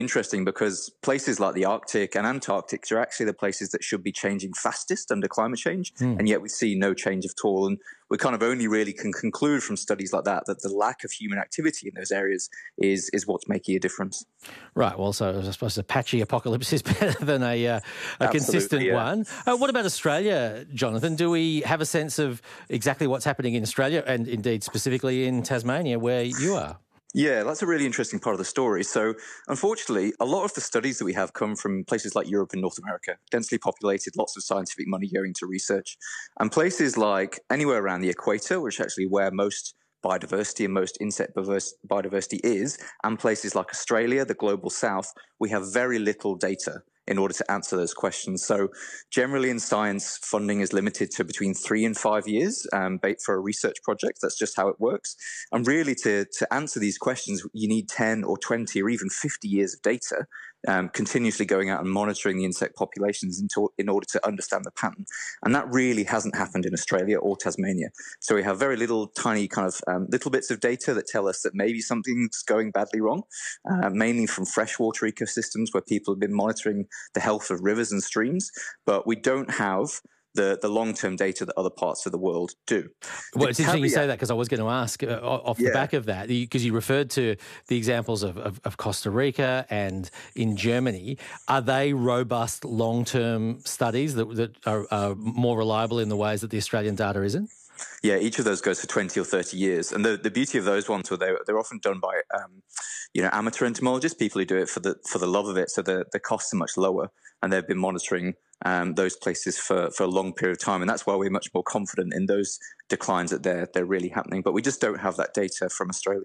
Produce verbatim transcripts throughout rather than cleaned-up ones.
interesting because places like the Arctic and Antarctic are actually the places that should be changing fastest under climate change, mm. and yet we see no change at all. And we kind of only really can conclude from studies like that that the lack of human activity in those areas is is what's making a difference. Right. Well, so I suppose a patchy apocalypse is better than a, uh, a consistent yeah. one. Uh, what about Australia, Jonathan? Do we have a sense of exactly what's happening in Australia and indeed specifically in Tasmania where you are? Yeah, that's a really interesting part of the story. So, unfortunately, a lot of the studies that we have come from places like Europe and North America, densely populated, lots of scientific money going to research, and places like anywhere around the equator, which is actually where most biodiversity and most insect biodiversity is, and places like Australia, the global south, we have very little data in order to answer those questions. So generally in science, funding is limited to between three and five years um, for a research project. That's just how it works. And really to, to answer these questions, you need ten or twenty or even fifty years of data, um, continuously going out and monitoring the insect populations into, in order to understand the pattern. And that really hasn't happened in Australia or Tasmania. So we have very little tiny kind of um, little bits of data that tell us that maybe something's going badly wrong, uh, mainly from freshwater ecosystems where people have been monitoring the health of rivers and streams, but we don't have the, the long-term data that other parts of the world do. Well, it's interesting you say that because I was going to ask uh, off yeah. the back of that, because you referred to the examples of, of, of Costa Rica and in Germany. Are they robust long-term studies that, that are, are more reliable in the ways that the Australian data isn't? Yeah, each of those goes for twenty or thirty years. And the, the beauty of those ones, were they're, they're often done by, um, you know, amateur entomologists, people who do it for the for the love of it. So the, the costs are much lower, and they've been monitoring um, those places for, for a long period of time. And that's why we're much more confident in those declines that they're, they're really happening. But we just don't have that data from Australia.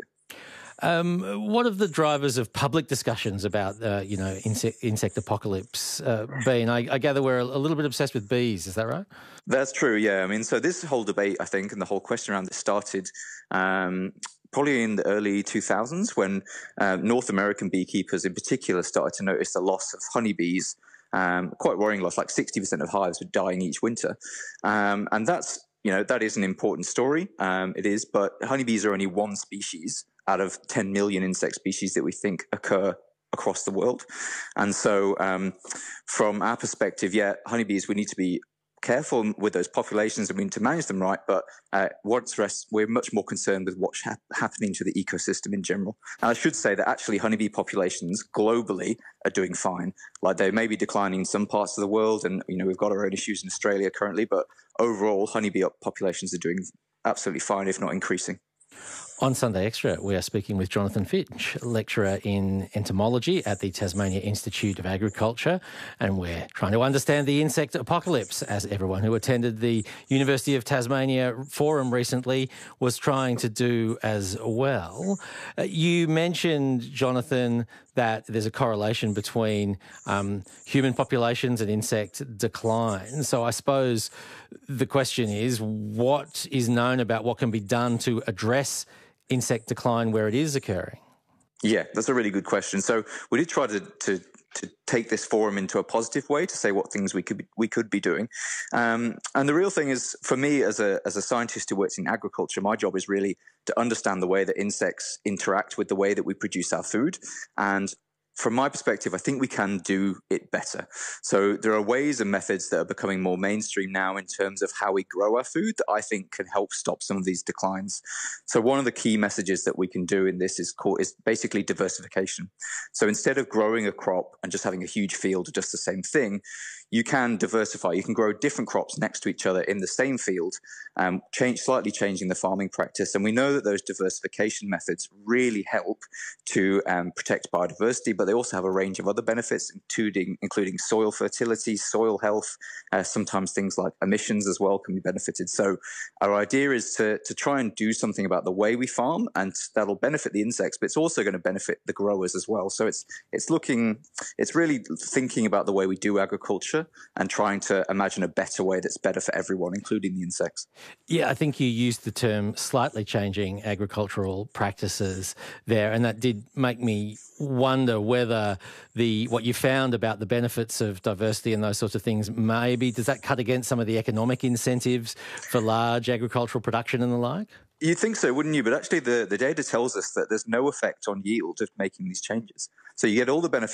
Um, what have the drivers of public discussions about, uh, you know, insect, insect apocalypse uh, been? I, I gather we're a little bit obsessed with bees. Is that right? That's true, yeah. I mean, so this whole debate, I think, and the whole question around this started um, probably in the early two thousands when uh, North American beekeepers in particular started to notice the loss of honeybees, um, quite worrying loss, like sixty percent of hives were dying each winter. Um, and that's, you know, that is an important story. Um, it is, but honeybees are only one species out of ten million insect species that we think occur across the world. And so um, from our perspective, yeah, honeybees, we need to be careful with those populations and we need to manage them right, but uh, what's rest, we're much more concerned with what's ha- happening to the ecosystem in general. And I should say that actually honeybee populations globally are doing fine. Like they may be declining in some parts of the world, and you know we've got our own issues in Australia currently, but overall honeybee populations are doing absolutely fine, if not increasing. On Sunday Extra, we are speaking with Jonathan Fitch, lecturer in entomology at the Tasmania Institute of Agriculture, and we're trying to understand the insect apocalypse, as everyone who attended the University of Tasmania forum recently was trying to do as well. Uh, you mentioned, Jonathan, that there's a correlation between um, human populations and insect decline. So I suppose the question is, what is known about what can be done to address insect decline where it is occurring? Yeah, that's a really good question. So we did try to, to, to take this forum into a positive way to say what things we could be, we could be doing. Um, and the real thing is, for me as a as a scientist who works in agriculture, my job is really to understand the way that insects interact with the way that we produce our food. And from my perspective, I think we can do it better. So there are ways and methods that are becoming more mainstream now in terms of how we grow our food that I think can help stop some of these declines. So one of the key messages that we can do in this is called is basically diversification. So instead of growing a crop and just having a huge field of just the same thing, you can diversify. You can grow different crops next to each other in the same field, um, change, slightly changing the farming practice. And we know that those diversification methods really help to um, protect biodiversity, but they also have a range of other benefits, including, including soil fertility, soil health, uh, sometimes things like emissions as well can be benefited. So our idea is to, to try and do something about the way we farm, and that'll benefit the insects, but it's also going to benefit the growers as well. So it's, it's looking, it's really thinking about the way we do agriculture agriculture and trying to imagine a better way that's better for everyone, including the insects. Yeah, I think you used the term slightly changing agricultural practices there, and that did make me wonder whether the what you found about the benefits of diversity and those sorts of things, maybe, does that cut against some of the economic incentives for large agricultural production and the like? You'd think so, wouldn't you? But actually the, the data tells us that there's no effect on yield of making these changes. So you get all the benefits